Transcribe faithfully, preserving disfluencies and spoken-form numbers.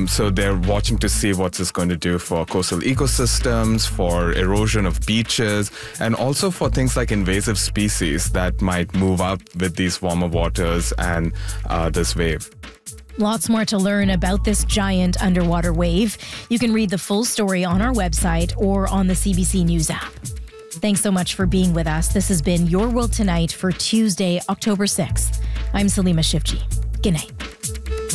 Um, so they're watching to see what it's going to do for coastal ecosystems, for erosion of beaches, and also for things like invasive species that might move up with these warmer waters and uh, this wave. Lots more to learn about this giant underwater wave. You can read the full story on our website or on the C B C News app. Thanks so much for being with us. This has been Your World Tonight for Tuesday, October sixth. I'm Salima Shivji. Good night.